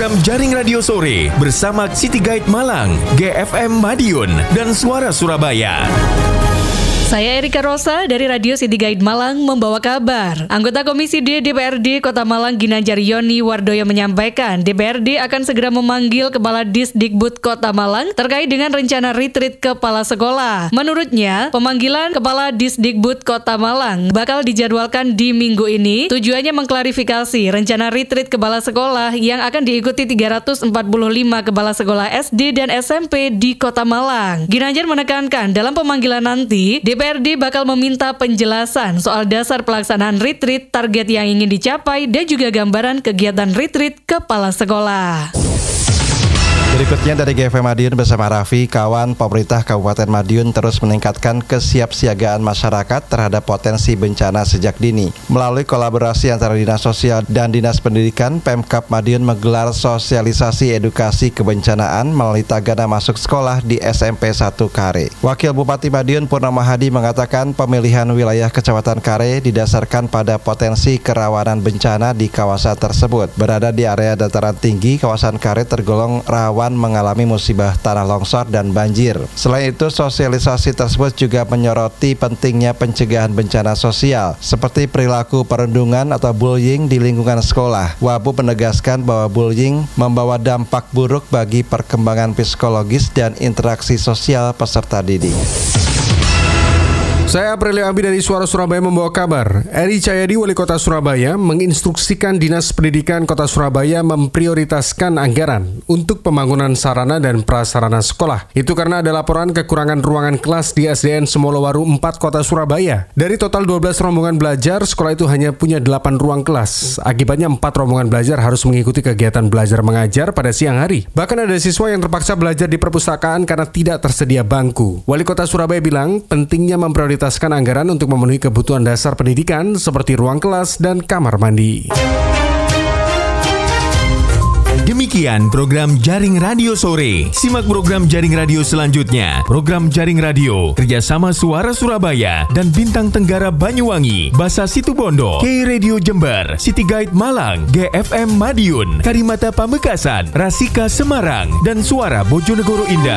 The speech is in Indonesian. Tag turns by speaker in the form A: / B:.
A: program Jaring Radio Sore bersama City Guide Malang, GFM Madiun, dan Suara Surabaya.
B: Saya Erika Rosa dari Radio City Guide Malang membawa kabar. Anggota Komisi D DPRD Kota Malang Ginanjar Yoni Wardoyo menyampaikan DPRD akan segera memanggil Kepala Disdikbud Kota Malang terkait dengan rencana retreat kepala sekolah. Menurutnya, pemanggilan Kepala Disdikbud Kota Malang bakal dijadwalkan di minggu ini. Tujuannya mengklarifikasi rencana retreat kepala sekolah yang akan diikuti 345 kepala sekolah SD dan SMP di Kota Malang. Ginanjar menekankan dalam pemanggilan nanti, DPRD bakal meminta penjelasan soal dasar pelaksanaan retreat, target yang ingin dicapai, dan juga gambaran kegiatan retreat kepala sekolah.
C: Berikutnya dari GFM Madiun bersama Raffi, kawan pemerintah Kabupaten Madiun terus meningkatkan kesiapsiagaan masyarakat terhadap potensi bencana sejak dini. Melalui kolaborasi antara Dinas Sosial dan Dinas Pendidikan, Pemkab Madiun menggelar sosialisasi edukasi kebencanaan melalui tagana masuk sekolah di SMP 1 Kare. Wakil Bupati Madiun Purnama Hadi mengatakan pemilihan wilayah Kecamatan Kare didasarkan pada potensi kerawanan bencana di kawasan tersebut. Berada di area dataran tinggi, kawasan Kare tergolong rawan mengalami musibah tanah longsor dan banjir. Selain itu, sosialisasi tersebut juga menyoroti pentingnya pencegahan bencana sosial seperti perilaku perundungan atau bullying di lingkungan sekolah. Wabu menegaskan bahwa bullying membawa dampak buruk bagi perkembangan psikologis dan interaksi sosial peserta didik.
D: Saya Aprilio Abi dari Suara Surabaya membawa kabar. Eri Cahyadi, Wali Kota Surabaya, menginstruksikan Dinas Pendidikan Kota Surabaya memprioritaskan anggaran untuk pembangunan sarana dan prasarana sekolah. Itu karena ada laporan kekurangan ruangan kelas di SDN Semolowaru 4 Kota Surabaya. Dari total 12 rombongan belajar, sekolah itu hanya punya 8 ruang kelas. Akibatnya 4 rombongan belajar harus mengikuti kegiatan belajar mengajar pada siang hari. Bahkan ada siswa yang terpaksa belajar di perpustakaan karena tidak tersedia bangku. Wali Kota Surabaya bilang pentingnya memprioritaskan anggaran untuk memenuhi kebutuhan dasar pendidikan seperti ruang kelas dan kamar mandi.
A: Demikian program Jaring Radio Sore. Simak program Jaring Radio selanjutnya. Program Jaring Radio kerjasama Suara Surabaya dan Bintang Tenggara Banyuwangi, Basa Situbondo, K Radio Jember, City Guide Malang, GFM Madiun, Karimata Pamekasan, Rasika Semarang, dan Suara Bojonegoro Indah.